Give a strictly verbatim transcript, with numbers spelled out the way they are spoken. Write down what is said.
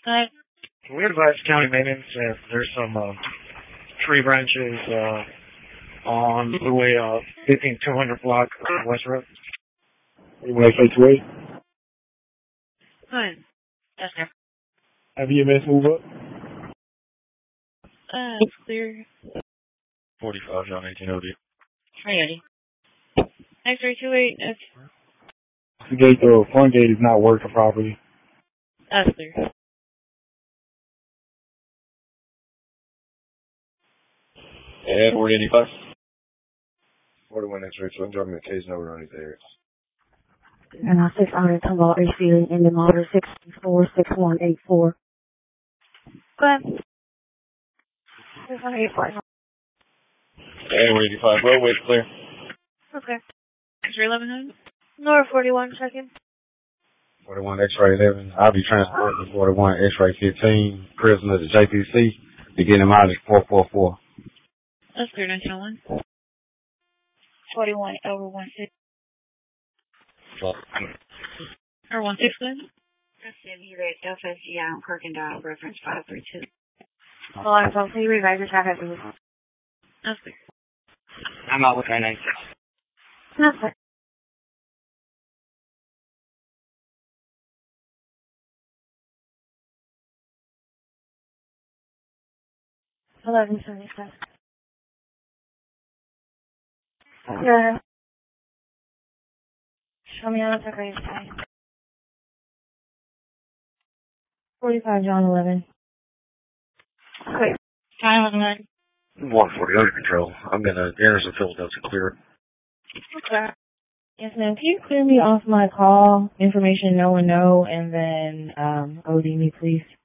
ahead. Can we advise county maintenance if there's some uh, tree branches uh, on the way uh, fifteen two hundred block of West Road? You want to say two eight? Go ahead. Yes, sir. Have you missed move up? Uh, it's clear. forty-five, John, eighteen oh D. Ready. X-ray two eight, that's, The gate, the front gate is not working properly. that's clear. Yeah, forty eighty-five. forty-one X-ray, so I'm dropping a case number on these areas. And I six hundred Tomball H C in the motor six four six one eight four. Go ahead. six one eight four. Yeah, forty eighty-five. Roadway's clear. Okay. X-ray eleven hundred. Nora forty-one, second. forty-one X-ray eleven. I'll be transporting forty-one X-ray fifteen prisoner to J P C to get him out at four four four. That's clear, nineteen oh one. forty-one over one six. Or one six, then? That's F S G I on Perkindale, reference five three two. Hold on, folks. Can you revise your traffic, please? That's clear. I'm out with nine nine six. That's clear. eleven seventy-five. Yeah. Show me on the grade side. forty-five, John eleven. Quick. Time was nine. one forty under control. I'm in a Garrison, Philadelphia, clear. Okay. Yes, ma'am. Can you clear me off my call information, no one know, and then um, O D me, please?